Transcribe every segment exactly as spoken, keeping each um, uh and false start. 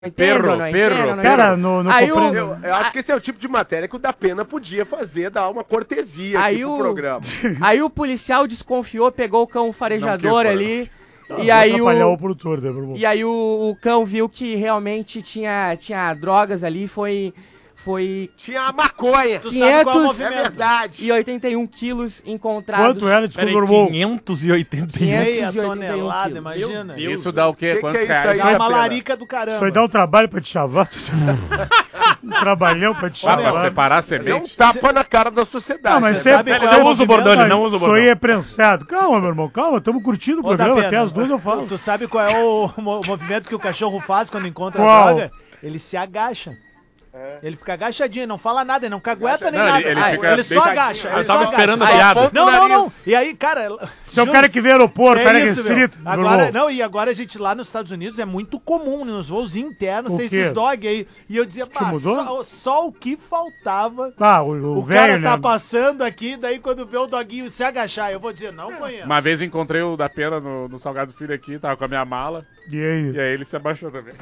Perro, não perro. entendo, não Cara, entendo. no, no Aí Coprano- o- Eu, eu acho que esse é o tipo de matéria que o da Pena podia fazer, dar uma cortesia Aí aqui pro o- programa. Aí o policial desconfiou, pegou o cão farejador Não quis, ali. Vou E aí atrapalhar o o, produtor, né, meu irmão? e aí o, o cão viu que realmente tinha, tinha drogas ali, foi... Foi Tinha a maconha. Tu sabe qual é o quinhentos É movimento? verdade. e oitenta e um quilos encontrados. Quanto era? Desculpa, Peraí, meu irmão. quinhentos e oitenta e um. Meia quinhentos e oitenta e um tonelada, quilos. imagina. Deus. Isso dá o quê? Que que Quantos é isso reais? aí? Dá uma Pena. larica do caramba. Isso aí dá um trabalho pra te chavar. um trabalhão pra te Ah, pra chavar. separar a É um semente? tapa na cara da sociedade. Não, mas Você sempre... sabe Ele qual é não o usa o bordão, ele não usa o Isso aí bordão. é prensado. Calma, meu irmão, calma. Tamo curtindo o Ô, da programa. Pena, Até as duas eu Tu, falo. tu sabe qual é o mo- movimento que o cachorro faz quando encontra Qual? a droga? Ele se agacha. Ele fica agachadinho, não fala nada, ele não cagueta nem Não, nada. ele- ele Ah, fica ele só deitadinho. agacha. Eu Ele tava só esperando agacha. a Aí, piada. Não, não, não. nariz. E aí, cara... Você é o cara que vem no aeroporto, cara é isso, meu. restrito. meu Agora, irmão. não, e agora a gente lá nos Estados Unidos é muito comum, nos voos internos, O tem quê? esses dog aí. E eu dizia, pá, mudou? só, só o que faltava. Ah, o, o O, cara velho, tá né? passando aqui, daí quando vê o doguinho se agachar, eu vou dizer, não conheço. Uma vez encontrei o da Pena no, no Salgado Filho aqui, tava com a minha mala, E aí? e aí ele se abaixou também.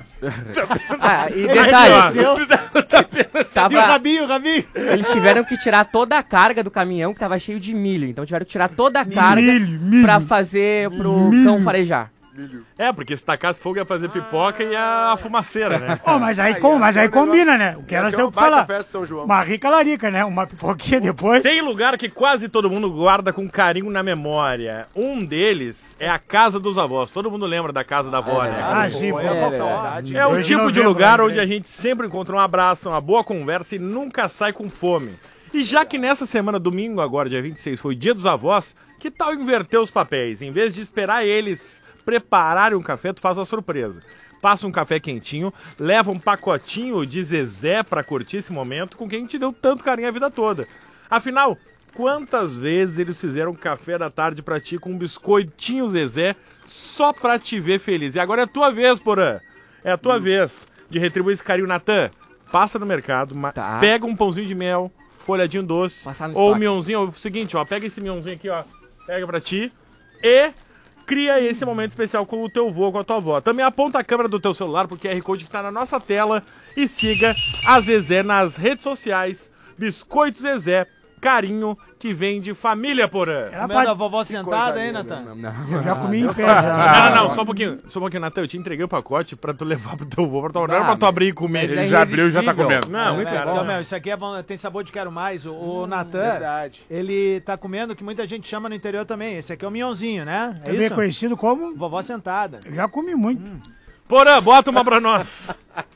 Ah, e Ele detalhe, desceu. E o tava, Rabinho, o Rabinho. eles tiveram que tirar toda a carga do caminhão que tava cheio de milho. Então tiveram que tirar toda a carga Milho, milho. pra fazer pro Milho. cão farejar. É, porque se tacasse fogo ia fazer pipoca e a fumaceira, né? Ó, mas aí, Aí, com, esse mas é aí um negócio- combina, né? O que elas Essa é têm uma que baita falar. festa de São João. Uma rica larica, né? Uma pipoquinha depois. Tem lugar que quase todo mundo guarda com carinho na memória. Um deles é a casa dos avós. Todo mundo lembra da casa da avó, né? Ah, sim, Foi pô. a é nossa verdade. verdade. É o dois de tipo de novembro, lugar né? onde a gente sempre encontra um abraço, uma boa conversa e nunca sai com fome. E já que nessa semana, domingo agora, dia vinte e seis, foi dia dos avós, que tal inverter os papéis? Em vez de esperar eles prepararem um café, tu faz uma surpresa. Passa um café quentinho, leva um pacotinho de Zezé pra curtir esse momento com quem te deu tanto carinho a vida toda. Afinal, quantas vezes eles fizeram café da tarde pra ti com um biscoitinho Zezé só pra te ver feliz? E agora é a tua vez, Porã. É a tua vez de retribuir esse carinho. Natan, passa no mercado, ma- Tá. pega um pãozinho de mel, folhadinho doce, Passar no ou estoque. mionzinho. É o seguinte, ó, pega esse mionzinho aqui, ó, pega pra ti e cria esse momento especial com o teu vô, com a tua avó. Também aponta a câmera do teu celular pro Q R Code que tá na nossa tela e siga a Zezé nas redes sociais. Biscoito Zezé, carinho que vem de família, Porã. Ela Comendo pode... a vovó sentada, hein, linda, Natan? Eu já comi em pé, já. Não, não, não, só um pouquinho, só um pouquinho, Natan, eu te entreguei o pacote pra tu levar pro teu vô, pra tu, não era Ah, pra tu abrir e comer. mas Ele é já abriu e já tá irresistível. comendo. Não, Muito cara, bom. não. Meu, isso aqui é bom, tem sabor de quero mais. O, o Natan, Verdade. ele tá comendo o que muita gente chama no interior também. Esse aqui é o minhãozinho, né? É Também isso? conhecido como... Vovó sentada. Eu já comi muito. Porã, bota uma pra nós.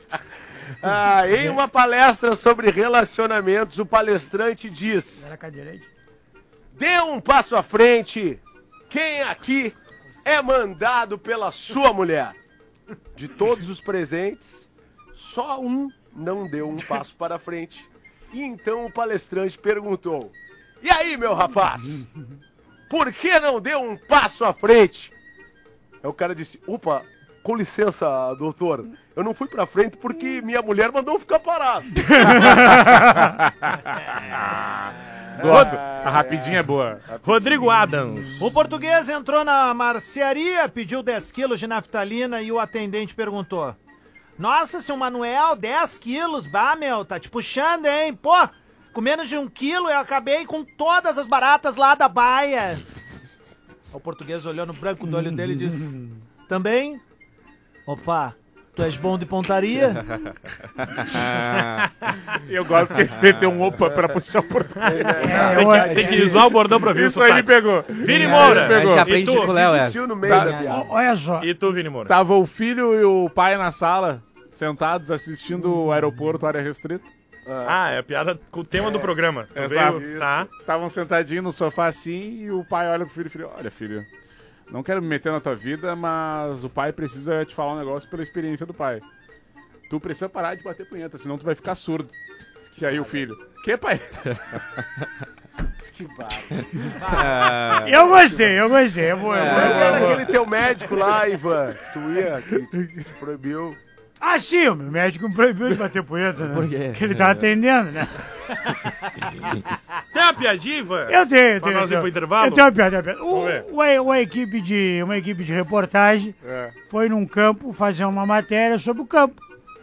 Ah, em uma palestra sobre relacionamentos, o palestrante diz: Era com a direita. dê um passo à frente. Quem aqui é mandado pela sua mulher? De todos os presentes, só um não deu um passo para frente. E então o palestrante perguntou: e aí, meu rapaz? Por que não deu um passo à frente? Aí o cara disse: opa, com licença, doutor. Eu não fui pra frente porque minha mulher mandou ficar parado. Nossa, a rapidinha é boa. Rodrigo Adams. O português entrou na marcearia, pediu dez quilos de naftalina e o atendente perguntou: nossa, seu Manuel, dez quilos? Bah, meu, tá te puxando, hein? Pô, com menos de um quilo eu acabei com todas as baratas lá da baia. O português olhou no branco do olho dele e disse: também? Opa, tu és bom de pontaria? Eu gosto que ele meteu um opa pra puxar o português. É, Tem eu- que, tem que usar o bordão pra ver Isso aí me pegou. Vini A Moura. gente pegou. E aprende tu? com o Léo, é. Desistiu no meio Tá. da piada. Olha só. E tu, Vini Moura? Tava o filho e o pai na sala, sentados, assistindo o aeroporto, área restrita. Ah, é a piada com o tema do programa. Tu Exato. veio- Tá. Estavam sentadinhos no sofá assim e o pai olha pro filho e fala: olha, filho, não quero me meter na tua vida, mas o pai precisa te falar um negócio pela experiência do pai. Tu precisa parar de bater punheta, senão tu vai ficar surdo. E aí o filho: que, pai? Que barba. Eu gostei, eu gostei. Eu vou, eu vou, Qual eu que era vou. aquele teu médico lá, Ivan? Tu ia, que te proibiu. Ah, sim, o meu médico me proibiu de bater punheta, né? Por quê? Porque ele tava atendendo, né? Tem uma piadinha, Ivan? Eu tenho, eu Pra tenho. nós eu ir pro tenho. intervalo? Eu tenho uma piada, uma piada. Vamos ver. O- Uma, uma equipe de, uma equipe de reportagem É. foi num campo fazer uma matéria sobre o campo.